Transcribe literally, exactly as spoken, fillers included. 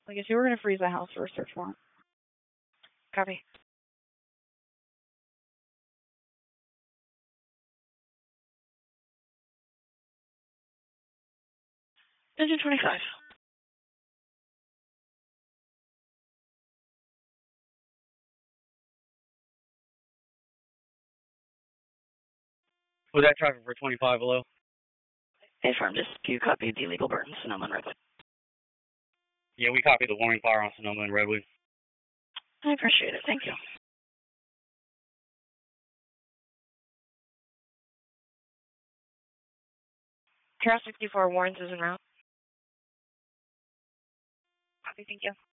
I guess you were going to freeze the house for a search warrant. Copy. Engine twenty-five. Was that traffic for twenty-five below? Hey, firm, just you copied the illegal burn, Sonoma and Redwood. Yeah, we copied the warning fire on Sonoma and Redwood. I appreciate it. Thank you. Terra sixty-four warrants is en route. Copy, thank you.